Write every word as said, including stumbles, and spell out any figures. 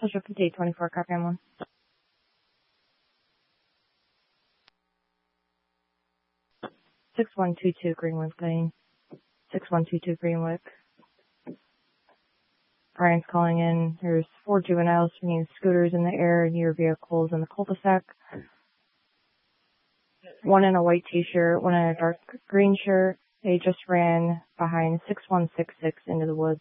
Social fifty-eight twenty-four, copy on one. six one two two Greenwood Lane. six one two two Greenwood. Brian's calling in. There's four juveniles swinging scooters in the air near vehicles in the cul-de-sac. One in a white t-shirt, one in a dark green shirt. They just ran behind six one six six into the woods.